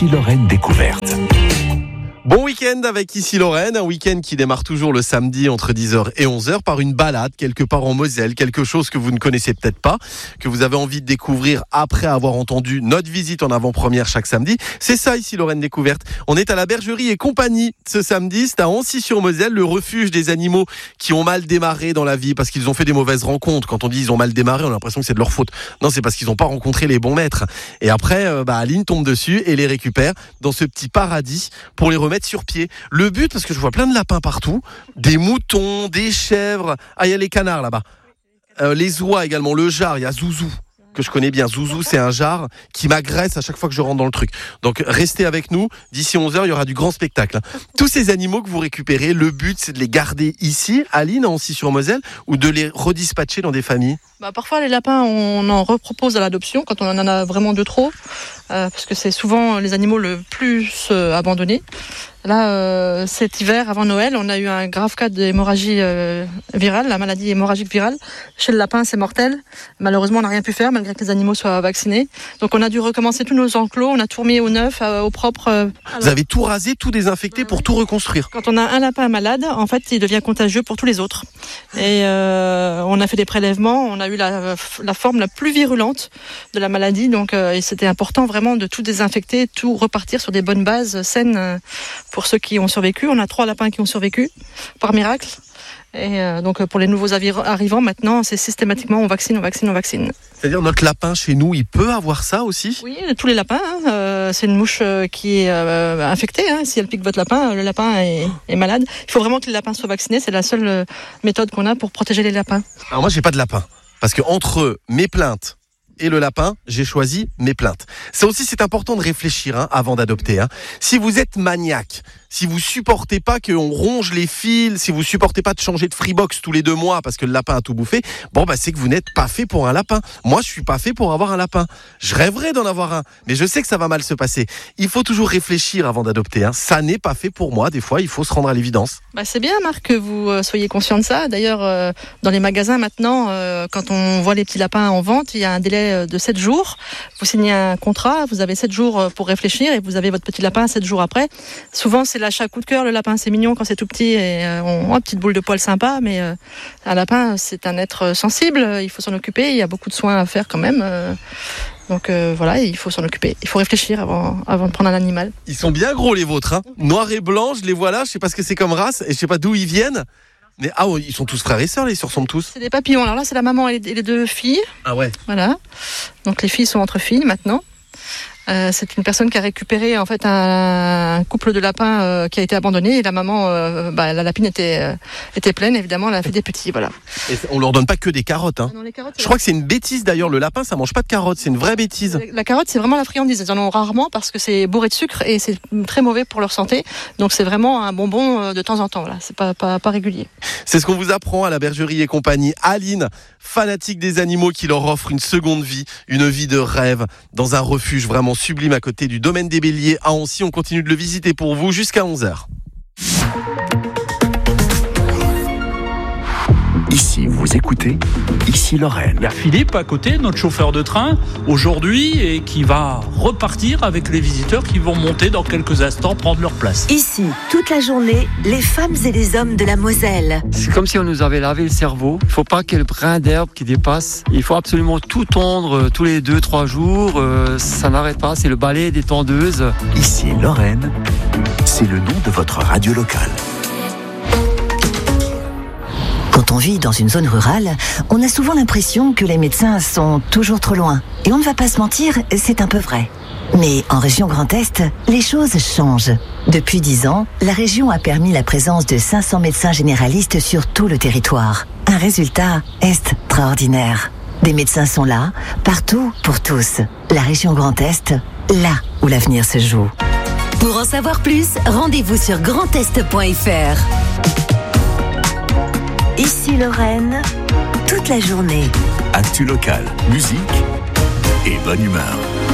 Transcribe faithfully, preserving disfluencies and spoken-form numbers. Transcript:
Lorraine découverte. Bon week-end avec Ici Lorraine, un week-end qui démarre toujours le samedi entre dix heures et onze heures par une balade quelque part en Moselle, quelque chose que vous ne connaissez peut-être pas, que vous avez envie de découvrir après avoir entendu notre visite en avant-première chaque samedi. C'est ça Ici Lorraine découverte. On est à la Bergerie et compagnie ce samedi, c'est à Ancy-sur-Moselle, le refuge des animaux qui ont mal démarré dans la vie parce qu'ils ont fait des mauvaises rencontres. Quand on dit ils ont mal démarré, on a l'impression que c'est de leur faute. Non, c'est parce qu'ils n'ont pas rencontré les bons maîtres. Et après, euh, bah, Aline tombe dessus et les récupère dans ce petit paradis pour les remettre sur pied. Le but, parce que je vois plein de lapins partout, des moutons, des chèvres, ah il y a les canards là-bas, euh, les oies également, le jar, il y a Zouzou que je connais bien. Zouzou, c'est un jar qui m'agresse à chaque fois que je rentre dans le truc. Donc restez avec nous, d'ici onze heures il y aura du grand spectacle. Tous ces animaux que vous récupérez, le but c'est de les garder ici, Aline, à Ancy-sur-Moselle, ou de les redispatcher dans des familles? Bah, parfois les lapins on en repropose à l'adoption quand on en a vraiment de trop, euh, parce que c'est souvent les animaux le plus euh, abandonnés. Là, euh, cet hiver, avant Noël, on a eu un grave cas d'hémorragie euh, virale, la maladie hémorragique virale. Chez le lapin, c'est mortel. Malheureusement, on n'a rien pu faire, malgré que les animaux soient vaccinés. Donc, on a dû recommencer tous nos enclos. On a tout remis au neuf, euh, au propre. Euh, Vous avez tout rasé, tout désinfecté pour tout reconstruire. Quand on a un lapin malade, en fait, il devient contagieux pour tous les autres. Et euh, on a fait des prélèvements. On a eu la, la forme la plus virulente de la maladie. Donc, euh, et c'était important vraiment de tout désinfecter, tout repartir sur des bonnes bases saines. Euh, Pour ceux qui ont survécu, on a trois lapins qui ont survécu, par miracle. Et euh, donc pour les nouveaux arrivants, maintenant, c'est systématiquement on vaccine, on vaccine, on vaccine. C'est-à-dire notre lapin chez nous, il peut avoir ça aussi? Oui, tous les lapins. Hein, euh, c'est une mouche qui est euh, infectée. Hein, si elle pique votre lapin, le lapin est, est malade. Il faut vraiment que les lapins soient vaccinés. C'est la seule euh, méthode qu'on a pour protéger les lapins. Alors moi, j'ai pas de lapin. Parce que entre mes plaintes et le lapin, j'ai choisi mes plaintes. Ça aussi, c'est important de réfléchir hein, avant d'adopter. Hein. Si vous êtes maniaque, si vous supportez pas qu'on ronge les fils, si vous supportez pas de changer de Freebox tous les deux mois parce que le lapin a tout bouffé, bon bah c'est que vous n'êtes pas fait pour un lapin. Moi, je suis pas fait pour avoir un lapin. Je rêverais d'en avoir un, mais je sais que ça va mal se passer. Il faut toujours réfléchir avant d'adopter. Hein. Ça n'est pas fait pour moi. Des fois, il faut se rendre à l'évidence. Bah c'est bien, Marc, que vous euh, soyez conscient de ça. D'ailleurs, euh, dans les magasins maintenant, euh, quand on voit les petits lapins en vente, il y a un délai de sept jours. Vous signez un contrat, vous avez sept jours pour réfléchir et vous avez votre petit lapin sept jours après. Souvent, c'est l'achat coup de cœur. Le lapin, c'est mignon quand c'est tout petit et euh, on a une petite boule de poil sympa, mais euh, un lapin, c'est un être sensible. Il faut s'en occuper. Il y a beaucoup de soins à faire quand même. Euh, donc euh, voilà, il faut s'en occuper. Il faut réfléchir avant, avant de prendre un animal. Ils sont bien gros les vôtres, hein. Noir et blanc, je les vois là. Je sais pas ce que c'est comme race et je sais pas d'où ils viennent. Mais ah, oh, ils sont tous frères et sœurs, ils se ressemblent tous. C'est des papillons. Alors là, c'est la maman et les deux filles. Ah ouais. Voilà. Donc les filles sont entre filles maintenant. Euh, c'est une personne qui a récupéré en fait un, un couple de lapins euh, qui a été abandonné et la maman, euh, bah, la lapine était euh, était pleine évidemment, elle a fait des petits, voilà. Et on leur donne pas que des carottes, hein. Non, les carottes, je crois que c'est une bêtise d'ailleurs, le lapin ça mange pas de carottes, c'est une vraie bêtise. La, la carotte c'est vraiment la friandise, ils en ont rarement parce que c'est bourré de sucre et c'est très mauvais pour leur santé, donc c'est vraiment un bonbon de temps en temps, là, c'est pas pas pas régulier. C'est ce qu'on vous apprend à la Bergerie et compagnie. Aline, fanatique des animaux qui leur offre une seconde vie, une vie de rêve dans un refuge vraiment sublime à côté du domaine des Béliers à Ancy. On continue de le visiter pour vous jusqu'à onze heures. Ici, vous écoutez Ici Lorraine. Il y a Philippe à côté, notre chauffeur de train, aujourd'hui, et qui va repartir avec les visiteurs qui vont monter dans quelques instants, prendre leur place. Ici, toute la journée, les femmes et les hommes de la Moselle. C'est comme si on nous avait lavé le cerveau. Il ne faut pas qu'il y ait le brin d'herbe qui dépasse. Il faut absolument tout tondre tous les deux, trois jours. Euh, ça n'arrête pas, c'est le balai des tondeuses. Ici Lorraine, c'est le nom de votre radio locale. Quand on vit dans une zone rurale, on a souvent l'impression que les médecins sont toujours trop loin. Et on ne va pas se mentir, c'est un peu vrai. Mais en région Grand Est, les choses changent. Depuis dix ans, la région a permis la présence de cinq cents médecins généralistes sur tout le territoire. Un résultat extraordinaire. Des médecins sont là, partout, pour tous. La région Grand Est, là où l'avenir se joue. Pour en savoir plus, rendez-vous sur grand est point f r. Ici Lorraine, toute la journée. Actu locale, musique et bonne humeur.